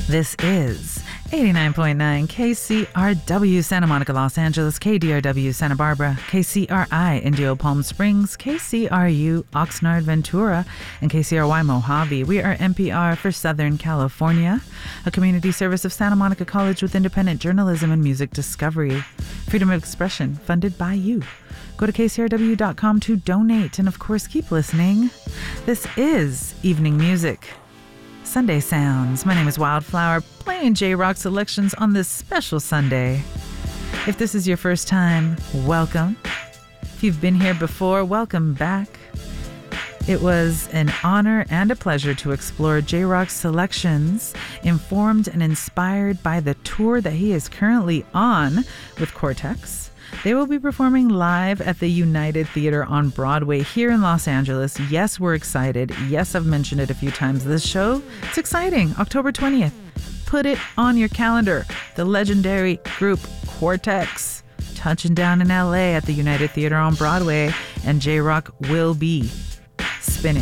This is 89.9 KCRW Santa Monica, Los Angeles, KDRW Santa Barbara, KCRI Indio Palm Springs, KCRU Oxnard Ventura, and KCRY Mojave. We are NPR for Southern California, a community service of Santa Monica College with independent journalism and music discovery. Freedom of expression funded by you. Go to kcrw.com to donate, and of course keep listening. This is Evening Music. Sunday Sounds. My name is Wildflower, playing J-Rock selections on this special Sunday. If this is your first time, welcome. If you've been here before, welcome back. It was an honor and a pleasure to explore J-Rock's selections, informed and inspired by the tour that he is currently on with Cortex. They will be performing live at the United Theater on Broadway here in Los Angeles. Yes, we're excited. Yes, I've mentioned it a few times. This show, it's exciting. October 20th. Put it on your calendar. The legendary group Cortex touching down in LA at the United Theater on Broadway, and J-Rock will be spinning.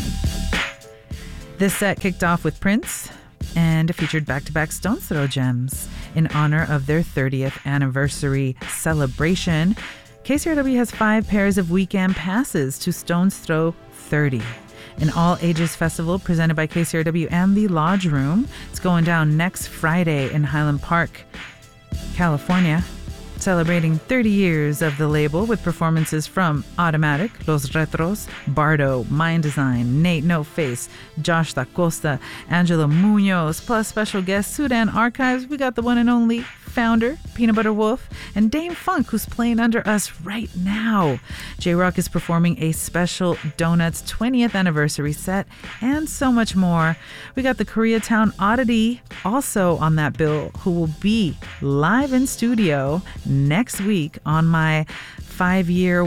This set kicked off with Prince and featured back-to-back Stones Throw gems. In honor of their 30th anniversary celebration, KCRW has 5 pairs of weekend passes to Stones Throw 30, an all-ages festival presented by KCRW and the Lodge Room. It's going down next Friday in Highland Park, California, celebrating 30 years of the label with performances from Automatic, Los Retros, Bardo, Mind Design, Nate No Face, Josh Da Costa, Angela Munoz, plus special guest Sudan Archives. We got the one and only founder, Peanut Butter Wolf, and Dame Funk, who's playing under us right now. J-Rock is performing a special Donuts 20th anniversary set and so much more. We got the Koreatown Oddity also on that bill, who will be live in studio next week on my 5-year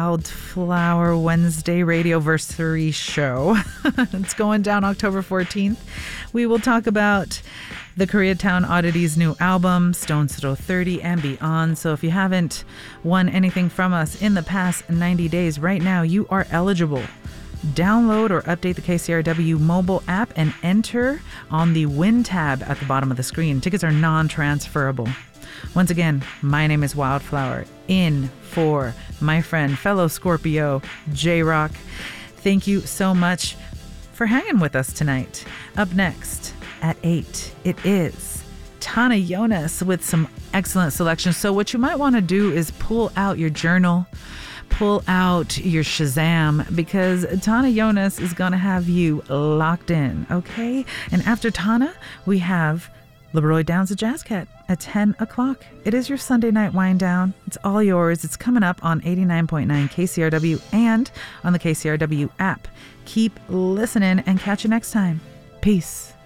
Wildflower Wednesday radioversary show. It's going down October 14th. We will talk about the Koreatown Oddity's new album, Stones Throw 30 and beyond. So if you haven't won anything from us in the past 90 days, right now you are eligible. Download or update the KCRW mobile app and enter on the Win tab at the bottom of the screen. Tickets are non-transferable. Once again, my name is Wildflower, in for my friend, fellow Scorpio, J-Rock. Thank you so much for hanging with us tonight. Up next at 8, it is Tana Jonas with some excellent selections. So what you might want to do is pull out your journal, pull out your Shazam, because Tana Jonas is going to have you locked in, okay? And after Tana, we have LeRoy Downs, a Jazz Cat, at 10 o'clock. It is your Sunday night wind down. It's all yours. It's coming up on 89.9 KCRW and on the KCRW app. Keep listening and catch you next time. Peace.